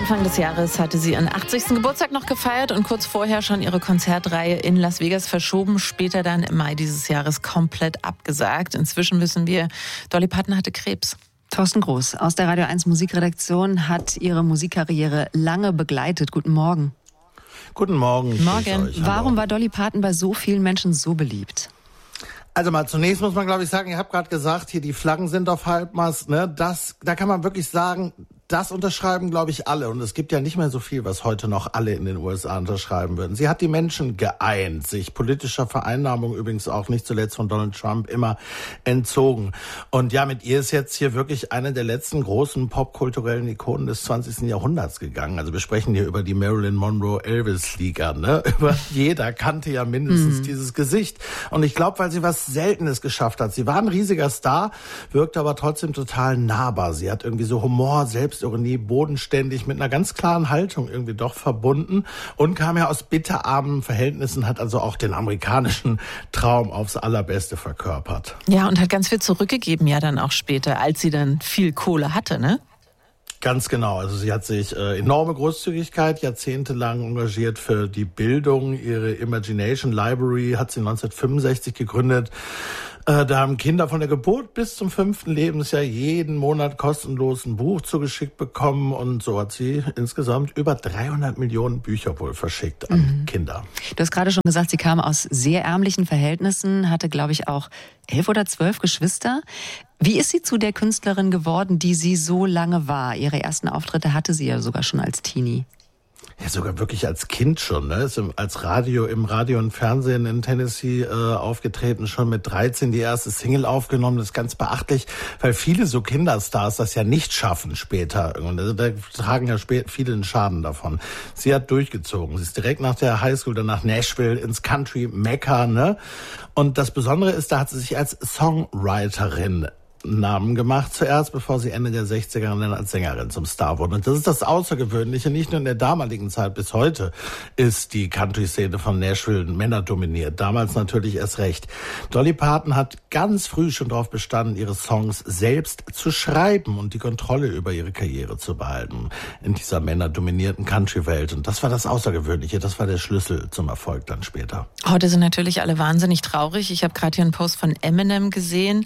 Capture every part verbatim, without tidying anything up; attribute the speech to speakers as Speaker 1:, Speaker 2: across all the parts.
Speaker 1: Anfang des Jahres hatte sie ihren achtzigsten Geburtstag noch gefeiert und kurz vorher schon ihre Konzertreihe in Las Vegas verschoben, später dann im Mai dieses Jahres komplett abgesagt. Inzwischen wissen wir, Dolly Parton hatte Krebs.
Speaker 2: Thorsten Groß aus der Radio eins Musikredaktion hat ihre Musikkarriere lange begleitet. Guten Morgen.
Speaker 3: Guten Morgen.
Speaker 2: Morgen. Warum war Dolly Parton bei so vielen Menschen so beliebt?
Speaker 3: Also mal zunächst muss man, glaube ich, sagen, ich habe gerade gesagt, hier die Flaggen sind auf Halbmast. Ne? Das, da kann man wirklich sagen, das unterschreiben, glaube ich, alle. Und es gibt ja nicht mehr so viel, was heute noch alle in den U S A unterschreiben würden. Sie hat die Menschen geeint, sich politischer Vereinnahmung übrigens auch nicht zuletzt von Donald Trump immer entzogen. Und ja, mit ihr ist jetzt hier wirklich eine der letzten großen popkulturellen Ikonen des zwanzigsten Jahrhunderts gegangen. Also wir sprechen hier über die Marilyn Monroe-Elvis-Liga. Ne? Über jeder kannte ja mindestens mhm. dieses Gesicht. Und ich glaube, weil sie was Seltenes geschafft hat. Sie war ein riesiger Star, wirkte aber trotzdem total nahbar. Sie hat irgendwie so Humor, Selbstironie, bodenständig, mit einer ganz klaren Haltung irgendwie doch verbunden und kam ja aus bitterarmen Verhältnissen, hat also auch den amerikanischen Traum aufs Allerbeste verkörpert.
Speaker 1: Ja, und hat ganz viel zurückgegeben ja dann auch später, als sie dann viel Kohle hatte, ne?
Speaker 3: Ganz genau. Also sie hat sich äh, enorme Großzügigkeit jahrzehntelang engagiert für die Bildung. Ihre Imagination Library hat sie neunzehnhundertfünfundsechzig gegründet. Äh, da haben Kinder von der Geburt bis zum fünften Lebensjahr jeden Monat kostenlos ein Buch zugeschickt bekommen. Und so hat sie insgesamt über dreihundert Millionen Bücher wohl verschickt an mhm. Kinder.
Speaker 2: Du hast gerade schon gesagt, sie kam aus sehr ärmlichen Verhältnissen, hatte, glaube ich, auch elf oder zwölf Geschwister. Wie ist sie zu der Künstlerin geworden, die sie so lange war? Ihre ersten Auftritte hatte sie ja sogar schon als Teenie.
Speaker 3: Ja, sogar wirklich als Kind schon, ne? Ist als Radio, im Radio und Fernsehen in Tennessee äh, aufgetreten, schon mit dreizehn die erste Single aufgenommen. Das ist ganz beachtlich, weil viele so Kinderstars das ja nicht schaffen später. Und also da tragen ja spät viele den Schaden davon. Sie hat durchgezogen. Sie ist direkt nach der Highschool dann nach Nashville ins Country Mecca, ne? Und das Besondere ist, da hat sie sich als Songwriterin Namen gemacht zuerst, bevor sie Ende der sechziger dann als Sängerin zum Star wurde. Und das ist das Außergewöhnliche. Nicht nur in der damaligen Zeit, bis heute ist die Country-Szene von Nashville männerdominiert. Damals natürlich erst recht. Dolly Parton hat ganz früh schon darauf bestanden, ihre Songs selbst zu schreiben und die Kontrolle über ihre Karriere zu behalten in dieser männerdominierten Country-Welt. Und das war das Außergewöhnliche. Das war der Schlüssel zum Erfolg dann später.
Speaker 1: Heute sind natürlich alle wahnsinnig traurig. Ich habe gerade hier einen Post von Eminem gesehen,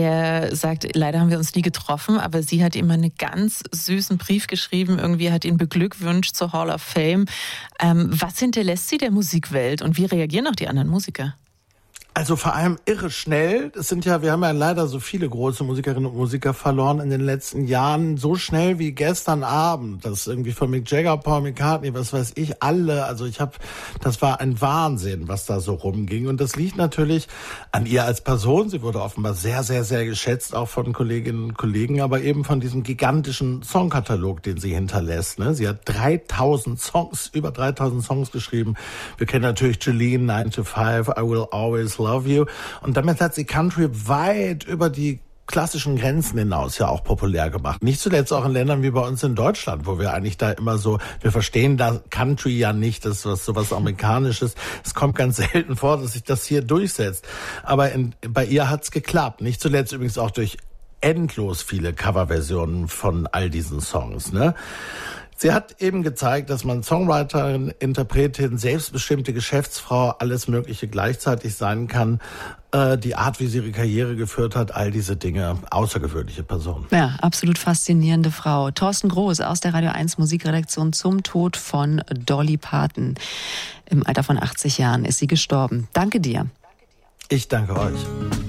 Speaker 1: der sagt, leider haben wir uns nie getroffen, aber sie hat ihm einen ganz süßen Brief geschrieben, irgendwie hat ihn beglückwünscht zur Hall of Fame. Ähm, was hinterlässt sie der Musikwelt und wie reagieren auch die anderen Musiker?
Speaker 3: Also vor allem irre schnell. Das sind ja, wir haben ja leider so viele große Musikerinnen und Musiker verloren in den letzten Jahren. So schnell wie gestern Abend. Das ist irgendwie von Mick Jagger, Paul McCartney, was weiß ich, alle. Also ich habe, das war ein Wahnsinn, was da so rumging. Und das liegt natürlich an ihr als Person. Sie wurde offenbar sehr, sehr, sehr geschätzt, auch von Kolleginnen und Kollegen, aber eben von diesem gigantischen Songkatalog, den sie hinterlässt. Ne? Sie hat dreitausend Songs, über dreitausend Songs geschrieben. Wir kennen natürlich Jolene, nine to five, I Will Always Love You. Und damit hat sie Country weit über die klassischen Grenzen hinaus ja auch populär gemacht. Nicht zuletzt auch in Ländern wie bei uns in Deutschland, wo wir eigentlich da immer so, wir verstehen da Country ja nicht, das ist was, sowas Amerikanisches. Es kommt ganz selten vor, dass sich das hier durchsetzt. Aber in, bei ihr hat's geklappt. Nicht zuletzt übrigens auch durch endlos viele Coverversionen von all diesen Songs, ne? Sie hat eben gezeigt, dass man Songwriterin, Interpretin, selbstbestimmte Geschäftsfrau, alles Mögliche gleichzeitig sein kann. Äh, die Art, wie sie ihre Karriere geführt hat, all diese Dinge, außergewöhnliche Person.
Speaker 2: Ja, absolut faszinierende Frau. Thorsten Groß aus der Radio eins Musikredaktion zum Tod von Dolly Parton. Im Alter von achtzig Jahren ist sie gestorben. Danke dir.
Speaker 3: Ich danke euch.